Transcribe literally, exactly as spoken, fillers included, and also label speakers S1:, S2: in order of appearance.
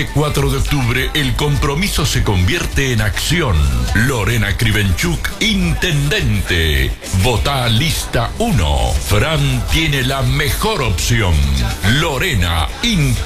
S1: cuatro de octubre, el compromiso se convierte en acción. Lorena Krivenchuk, intendente. Votá lista uno. Fran tiene la mejor opción. Lorena, intendente.